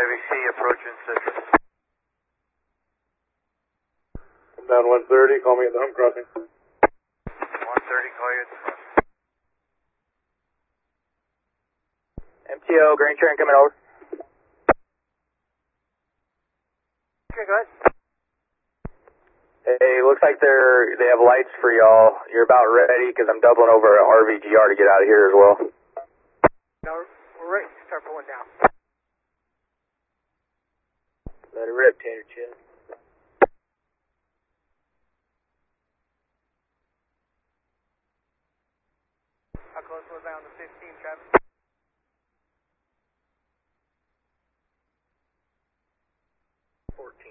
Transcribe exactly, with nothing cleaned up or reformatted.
Heavy C approaching Citrus. I'm down one thirty, call me at the home crossing. one thirty, call you at the crossing. M T O, grain train coming over. Okay, go ahead. Hey, looks like they're, they have lights for y'all. You're about ready because I'm doubling over at R V G R to get out of here as well. No, we're ready to start pulling down. Let it rip, Tater Chin. How close was I on the fifteen, Travis? fourteen.